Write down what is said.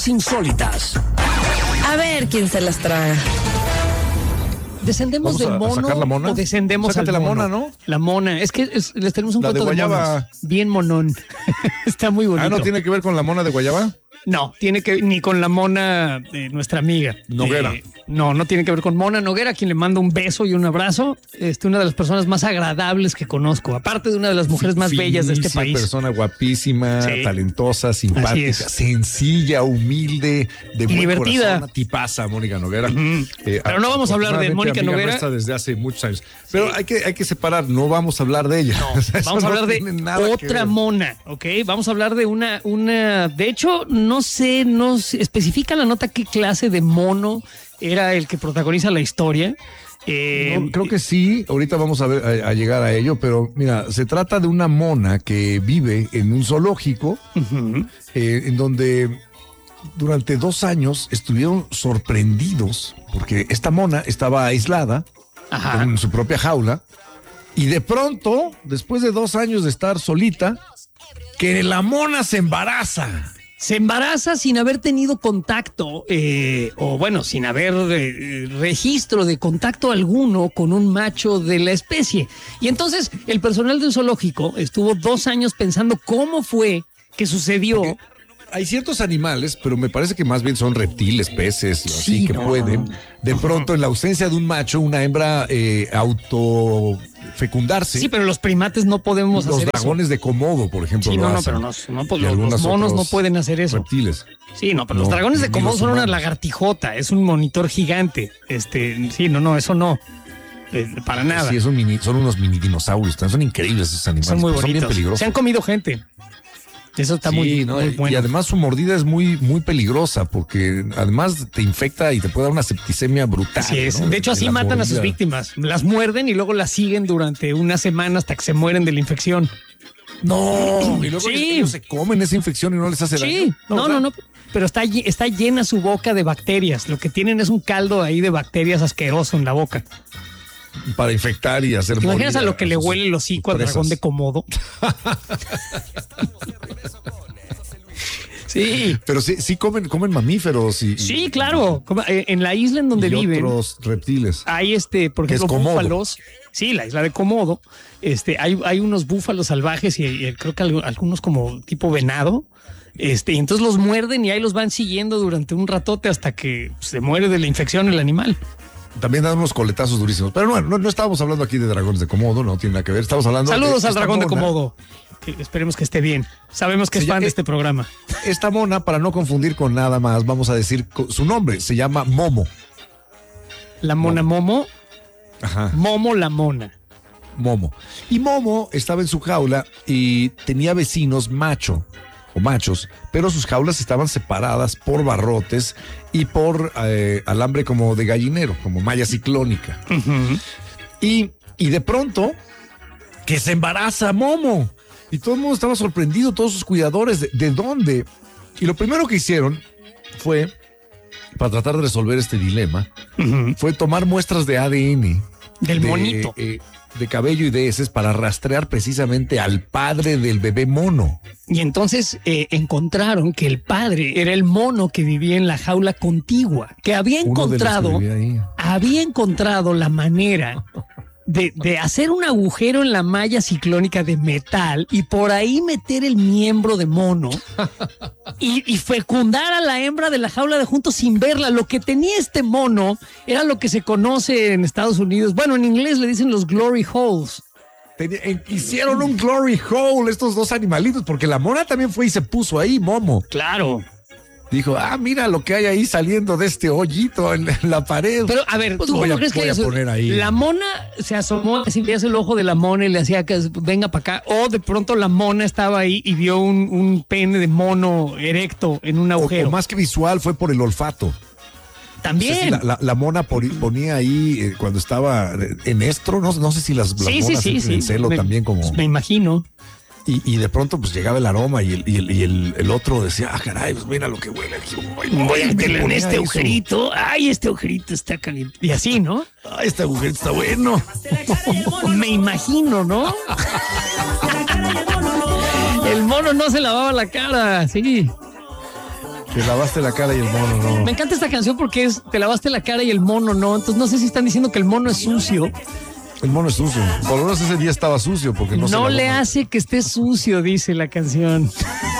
insólitas. A ver quién se las traga. ¿Descendemos del mono sacar la mona? o descendemos Sácate al la mono? mona, ¿no? La mona. Es que les tenemos un La de cuento de guayaba. monos. Bien monón. Está muy bonito. Ah, ¿no tiene que ver con la mona de guayaba? No, tiene que ni con la Mona de nuestra amiga. Noguera. No tiene que ver con Mona Noguera, a quien le mando un beso y un abrazo. Una de las personas más agradables que conozco, aparte de una de las mujeres más bellas de este país. Persona guapísima, Sí. talentosa, simpática, sencilla, humilde, de buen divertida. corazón, una tipaza, Mónica Noguera. Pero no vamos a hablar de Mónica amiga Noguera. nuestra desde hace muchos años. Pero hay que separar, no vamos a hablar de ella. No, O sea, eso vamos a no hablar tiene de nada que otra ver. mona, ¿ok? Vamos a hablar de una, de hecho, no sé, no se especifica la nota qué clase de mono era el que protagoniza la historia. No, creo que sí, ahorita vamos a ver a llegar a ello, pero mira, se trata de una mona que vive en un zoológico, en donde durante 2 años estuvieron sorprendidos porque esta mona estaba aislada Ajá. en su propia jaula y de pronto, después de 2 años de estar solita, que la mona se embaraza. Se embaraza sin haber tenido contacto, o bueno, sin haber registro de contacto alguno con un macho de la especie. Y entonces el personal del zoológico estuvo 2 años pensando cómo fue que sucedió. Porque hay ciertos animales, pero me parece que más bien son reptiles, peces, y así Sí, que no. pueden, de pronto, en la ausencia de un macho, una hembra autofecundarse. Sí, pero los primates no podemos Los hacer dragones de Komodo, por ejemplo, eso. Sí, lo no, hacen. pero no, pues Y los algunos monos no otros pueden hacer eso. reptiles. Sí, no, pero los No, dragones de ni Komodo los son una humanos. lagartijota, es un monitor gigante. Sí, no, eso no. Para nada. Sí, son unos mini dinosaurios, son increíbles esos animales. Son muy pero bien bonitos. peligrosos. Se han comido gente. Eso está Sí, muy, ¿no? muy bueno. Y además su mordida es muy, muy peligrosa porque además te infecta y te puede dar una septicemia brutal. Así es. ¿no? De hecho, así La matan a sus mordida. víctimas. Las muerden y luego las siguen durante una semana hasta que se mueren de la infección. No, y luego Sí. ellos se comen esa infección y no les hace daño. Sí, no. Pero está llena su boca de bacterias. Lo que tienen es un caldo ahí de bacterias asqueroso en la boca. Para infectar y hacer ¿Te imaginas morir a lo que le sus- huele el hocico al sus dragón de presas. Komodo? Sí. Pero sí comen mamíferos y Sí, claro. En la isla en donde y viven otros reptiles. hay por Que es ejemplo, Komodo. búfalos. Sí, la isla de Komodo. Hay unos búfalos salvajes y creo que algunos como tipo venado. Y entonces los muerden y ahí los van siguiendo durante un ratote hasta que se muere de la infección el animal. También dan unos coletazos durísimos. Pero bueno, no estábamos hablando aquí de dragones de Komodo, no tiene nada que ver. Estamos hablando Saludos de al esta dragón de mona. Komodo. Que esperemos que esté bien. Sabemos que es Se fan llama- de este programa. Esta mona, para no confundir con nada más, vamos a decir su nombre. Se llama Momo. La mona Momo. Ajá. Momo la mona. Momo. Y Momo estaba en su jaula y tenía vecinos machos, pero sus jaulas estaban separadas por barrotes y por alambre como de gallinero, como malla ciclónica. Y de pronto, que se embaraza Momo. Y todo el mundo estaba sorprendido, todos sus cuidadores, ¿de dónde? Y lo primero que hicieron fue, para tratar de resolver este dilema, fue tomar muestras de ADN. Del monito. De cabello y de heces para rastrear precisamente al padre del bebé mono. Y entonces encontraron que el padre era el mono que vivía en la jaula contigua, que había Uno de los que encontrado, vivía ahí. la manera de hacer un agujero en la malla ciclónica de metal y por ahí meter el miembro de mono y fecundar a la hembra de la jaula de juntos sin verla. Lo que tenía este mono era lo que se conoce en Estados Unidos. Bueno, en inglés le dicen los glory holes. Hicieron un glory hole estos dos animalitos, porque la mona también fue y se puso ahí, Momo. Claro. Dijo, mira lo que hay ahí saliendo de este hoyito en la pared. Pero, a ver, Pues ¿tú voy cómo a- crees que voy a eso? poner ahí. La mona se asomó, si veías el ojo de la mona y le hacía que venga para acá, o de pronto la mona estaba ahí y vio un pene de mono erecto en un agujero. O más que visual, fue por el olfato. También. No sé si la mona ponía ahí cuando estaba en estro, no sé si las Sí, monas entran en celo también como... Me imagino. Y de pronto pues llegaba el aroma y el otro decía, caray, pues mira lo que huele aquí. Voy a meterlo en ponía este eso. agujerito. Ay, este agujerito está caliente. Y así, ¿no? Este agujerito está bueno. Me imagino, ¿no? El mono no se lavaba la cara, sí. Te lavaste la cara y el mono no. Me encanta esta canción porque es te lavaste la cara y el mono no. Entonces no sé si están diciendo que el mono es sucio. El mono es sucio. Por lo menos ese día estaba sucio porque no se No lavó le nada. hace que esté sucio, dice la canción.